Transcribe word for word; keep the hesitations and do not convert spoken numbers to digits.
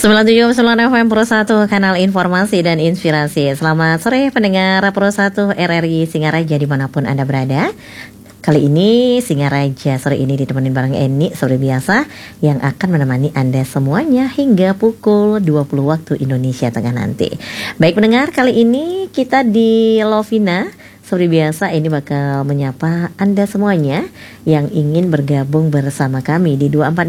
sembilan puluh tujuh koma sembilan F M Pro satu, kanal informasi dan inspirasi. Selamat sore pendengar Pro satu R R I Singaraja dimanapun Anda berada. Kali ini Singaraja sore ini ditemenin bareng Eni seperti biasa, yang akan menemani Anda semuanya hingga pukul dua puluh waktu Indonesia Tengah nanti. Baik pendengar, kali ini kita di Lovina. Seperti biasa ini bakal menyapa Anda semuanya yang ingin bergabung bersama kami di dua empat